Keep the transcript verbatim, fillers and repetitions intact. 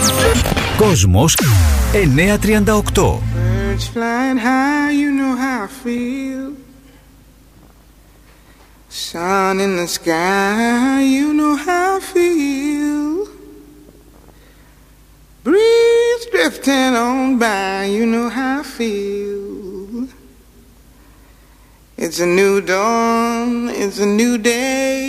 Κόσμος εννιακόσια τριάντα οκτώ. Birds flying high, you know how I feel. Sun in the sky, you know how I feel. Breeze drifting on by, you know how I feel. It's a new dawn, it's a new day.